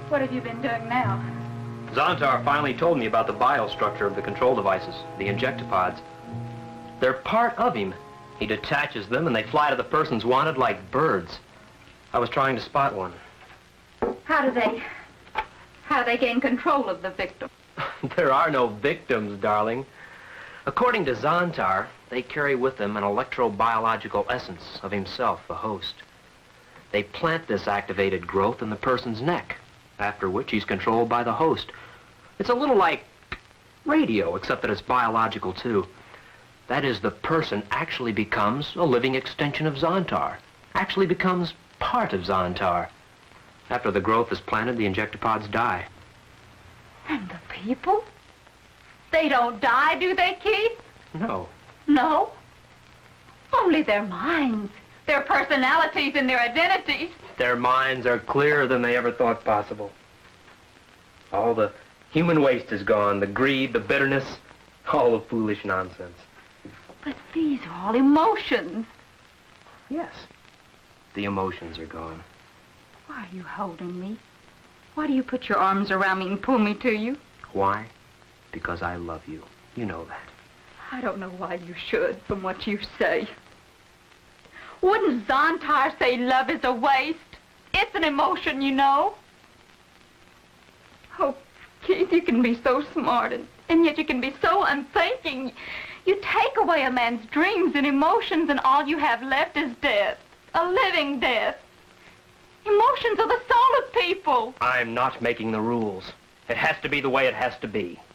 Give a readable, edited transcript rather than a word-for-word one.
What have you been doing now? Zontar finally told me about the biostructure of the control devices, the injectopods. They're part of him. He detaches them and they fly to the persons wanted like birds. I was trying to spot one. How do they gain control of the victim? There are no victims, darling. According to Zontar, they carry with them an electrobiological essence of himself, the host. They plant this activated growth in the person's neck, after which he's controlled by the host. It's a little like radio, except that it's biological, too. That is, the person actually becomes a living extension of Zontar, actually becomes part of Zontar. After the growth is planted, the injectopods die. And the people? They don't die, do they, Keith? No. No? Only their minds, their personalities, and their identities. Their minds are clearer than they ever thought possible. All the human waste is gone, the greed, the bitterness, all the foolish nonsense. But these are all emotions. Yes, the emotions are gone. Why are you holding me? Why do you put your arms around me and pull me to you? Why? Because I love you. You know that. I don't know why you should, from what you say. Wouldn't Zontar say love is a waste? It's an emotion, you know. Oh, Keith, you can be so smart, and yet you can be so unthinking. You take away a man's dreams and emotions, and all you have left is death. A living death. Emotions are the soul of people. I'm not making the rules. It has to be the way it has to be.